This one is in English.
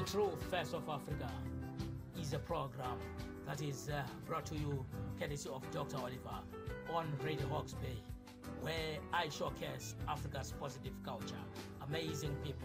The True Face of Africa is a program that is brought to you courtesy of Dr. Oliver on Radio Hawke's Bay, where I showcase Africa's positive culture, amazing people.